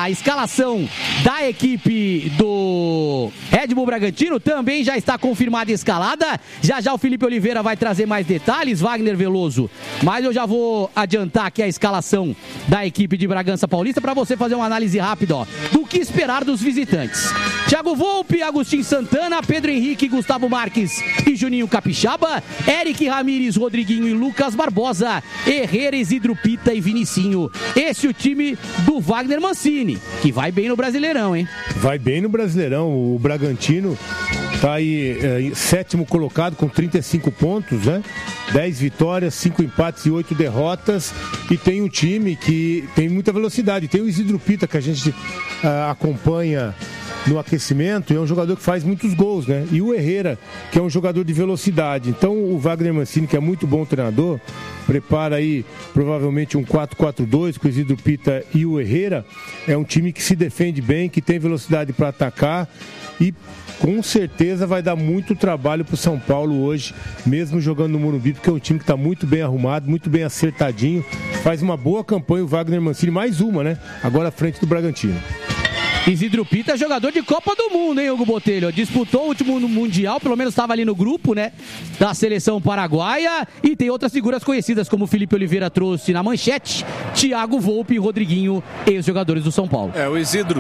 a escalação da equipe do Red Bull Bragantino. Também já está confirmada a escalada. Já o Felipe Oliveira vai trazer mais detalhes, Wagner Veloso. Mas eu já vou adiantar aqui a escalação da equipe de Bragança Paulista para você fazer uma análise rápida, do que esperar dos visitantes. Thiago Volpi, Agostinho Santana, Pedro Henrique, Gustavo Marques e Juninho Capixaba, Eric Ramírez, Rodriguinho e Lucas Barbosa, Herrera, Isidro Pita e Vinicinho. Esse é o time do Wagner Mancini, que vai bem no Brasileirão, hein? Vai bem no Brasileirão. O Bragantino está aí sétimo colocado com 35 pontos, né? 10 vitórias, 5 empates e 8 derrotas. E tem um time que tem muita velocidade. Tem o Isidro Pita, que a gente acompanha no aquecimento, e é um jogador que faz muitos gols, né? E o Herrera, que é um jogador de velocidade. Então o Wagner Mancini, que é muito bom treinador, prepara aí provavelmente um 4-4-2 com o Isidro Pita e o Herrera. É um time que se defende bem, que tem velocidade para atacar e com certeza vai dar muito trabalho para o São Paulo hoje, mesmo jogando no Morumbi, porque é um time que está muito bem arrumado, muito bem acertadinho, faz uma boa campanha o Wagner Mancini, mais uma, né? Agora à frente do Bragantino. Isidro Pita é jogador de Copa do Mundo, hein, Hugo Botelho? Disputou o último Mundial, pelo menos estava ali no grupo, né, da seleção paraguaia, e tem outras figuras conhecidas, como o Felipe Oliveira trouxe na manchete, Thiago Volpi e Rodriguinho, ex-jogadores do São Paulo. O Isidro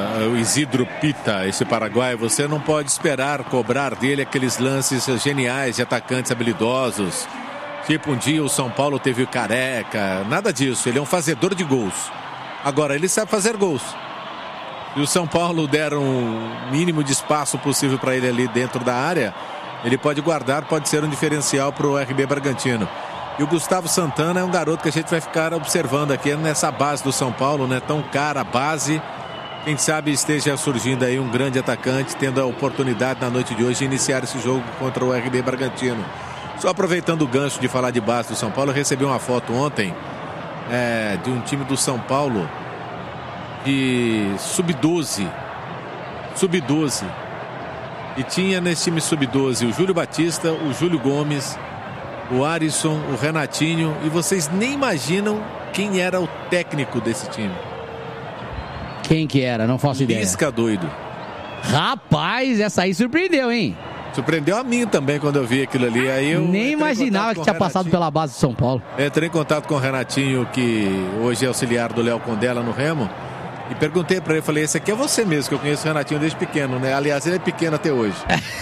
Pita, esse paraguaio, você não pode esperar cobrar dele aqueles lances geniais de atacantes habilidosos. Tipo, um dia o São Paulo teve o Careca, nada disso, ele é um fazedor de gols. Agora, ele sabe fazer gols. E o São Paulo der um mínimo de espaço possível para ele ali dentro da área, ele pode guardar, pode ser um diferencial para o RB Bragantino. E o Gustavo Santana é um garoto que a gente vai ficar observando aqui nessa base do São Paulo, né? Tão cara a base. Quem sabe esteja surgindo aí um grande atacante, tendo a oportunidade na noite de hoje de iniciar esse jogo contra o RB Bragantino. Só aproveitando o gancho de falar de base do São Paulo, eu recebi uma foto ontem de um time do São Paulo de sub-12, e tinha nesse time sub-12 o Júlio Batista, o Júlio Gomes, o Arisson, o Renatinho, e vocês nem imaginam quem era o técnico desse time. Quem que era? Não faço ideia. Lisca doido. Rapaz, essa aí surpreendeu, hein? Surpreendeu a mim também quando eu vi aquilo ali. Aí eu nem imaginava que tinha passado pela base do São Paulo. Entrei em contato com o Renatinho, que hoje é auxiliar do Léo Condella no Remo, e perguntei pra ele, falei, esse aqui é você mesmo, que eu conheço o Renatinho desde pequeno, né? Aliás, ele é pequeno até hoje.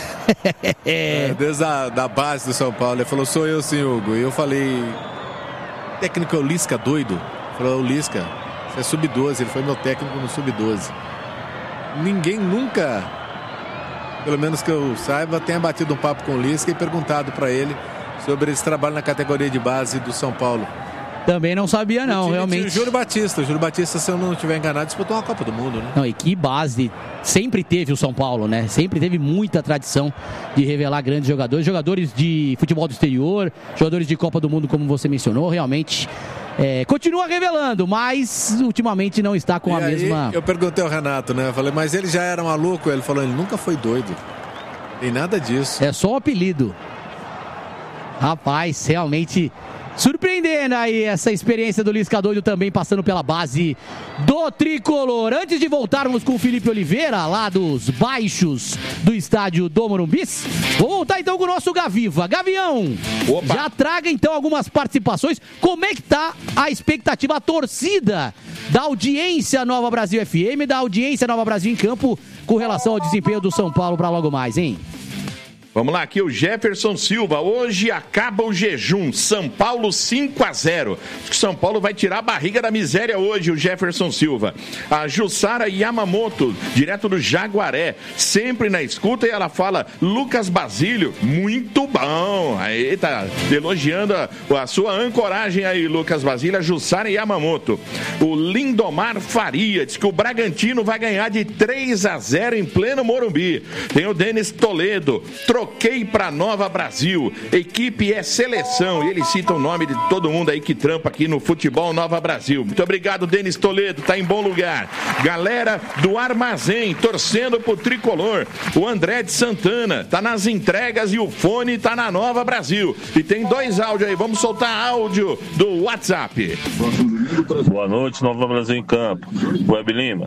Desde da base do São Paulo. Ele falou, sou eu sim, Hugo. E eu falei, técnico é o Lisca doido? Ele falou, o Lisca, você é sub-12, ele foi meu técnico no sub-12. Ninguém nunca, pelo menos que eu saiba, tenha batido um papo com o Lisca e perguntado pra ele sobre esse trabalho na categoria de base do São Paulo. Também não sabia, não, realmente. O Júlio Batista, se eu não estiver enganado, disputou uma Copa do Mundo, né? Não, e que base sempre teve o São Paulo, né? Sempre teve muita tradição de revelar grandes jogadores de futebol do exterior, jogadores de Copa do Mundo, como você mencionou, realmente. Continua revelando, mas ultimamente não está com a mesma... Eu perguntei ao Renato, né? Eu falei, mas ele já era maluco? Ele falou, ele nunca foi doido. Tem nada disso. É só o apelido. Rapaz, realmente... surpreendendo aí essa experiência do Lisca doido, também passando pela base do Tricolor. Antes de voltarmos com o Felipe Oliveira, lá dos baixos do estádio do Morumbi, vou voltar então com o nosso Gaviva. Gavião, opa, já traga então algumas participações. Como é que tá a expectativa, a torcida da audiência Nova Brasil FM, da audiência Nova Brasil em campo, com relação ao desempenho do São Paulo para logo mais, hein? Vamos lá, aqui o Jefferson Silva. Hoje acaba o jejum. São Paulo 5-0. Acho que São Paulo vai tirar a barriga da miséria hoje, o Jefferson Silva. A Jussara Yamamoto, direto do Jaguaré, sempre na escuta, e ela fala, Lucas Basílio, muito bom. Aí tá elogiando a sua ancoragem aí, Lucas Basílio. A Jussara Yamamoto. O Lindomar Faria diz que o Bragantino vai ganhar de 3-0 em pleno Morumbi. Tem o Denis Toledo, troquei pra Nova Brasil, equipe é seleção, e ele cita o nome de todo mundo aí que trampa aqui no futebol Nova Brasil. Muito obrigado, Denis Toledo, tá em bom lugar. Galera do Armazém, torcendo pro Tricolor. O André de Santana, tá nas entregas e o fone tá na Nova Brasil. E tem 2 áudios aí, vamos soltar áudio do WhatsApp. Boa noite, Nova Brasil em campo. Web Lima.